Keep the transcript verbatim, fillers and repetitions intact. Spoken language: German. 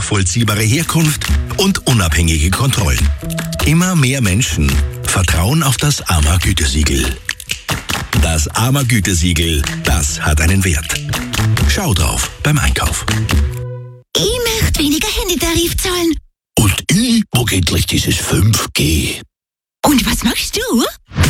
nachvollziehbare Herkunft und unabhängige Kontrollen. Immer mehr Menschen vertrauen auf das A M A-Gütesiegel. Das A M A-Gütesiegel, das hat einen Wert. Schau drauf beim Einkauf. Ich möchte weniger Handytarif zahlen. Und ich mag endlich dieses fünf G. Und was machst du?